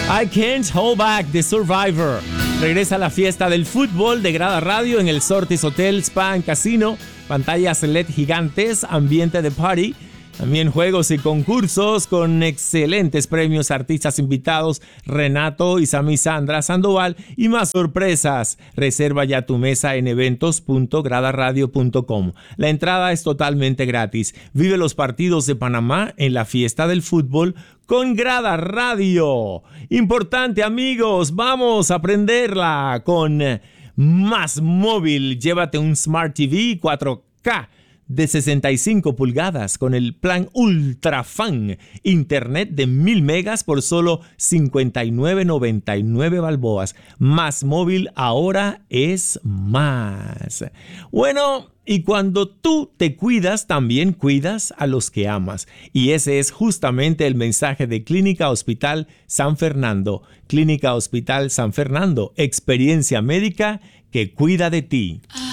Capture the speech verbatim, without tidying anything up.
I Can't Hold Back de Survivor. Regresa a la fiesta del fútbol de Grada Radio en el Sortis Hotel Spa and Casino. Pantallas L E D gigantes, ambiente de party. También juegos y concursos con excelentes premios, artistas invitados, Renato, Isami, Sandra, Sandoval y más sorpresas. Reserva ya tu mesa en eventos punto grada radio punto com. La entrada es totalmente gratis. Vive los partidos de Panamá en la fiesta del fútbol con Grada Radio. Importante, amigos, vamos a aprenderla con Más Móvil. Llévate un Smart T V cuatro K de sesenta y cinco pulgadas con el plan Ultra Fan, internet de mil megas por solo cincuenta y nueve noventa y nueve balboas. Más Móvil ahora es más. Bueno, y cuando tú te cuidas, también cuidas a los que amas. Y ese es justamente el mensaje de Clínica Hospital San Fernando. Clínica Hospital San Fernando, experiencia médica que cuida de ti.